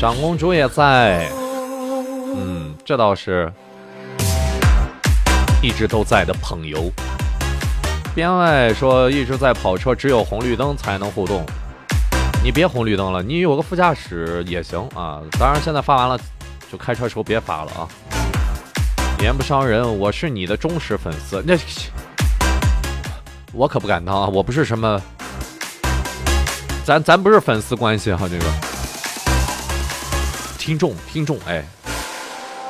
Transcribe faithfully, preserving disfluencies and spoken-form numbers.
长公主也在，嗯，这倒是一直都在的朋友。边外说一直在跑车，只有红绿灯才能互动。你别红绿灯了，你有个副驾驶也行啊。当然现在发完了，就开车时候别发了啊。言不伤人，我是你的忠实粉丝，那我可不敢当啊，我不是什么。咱咱不是粉丝关系哈，这个听众听众哎。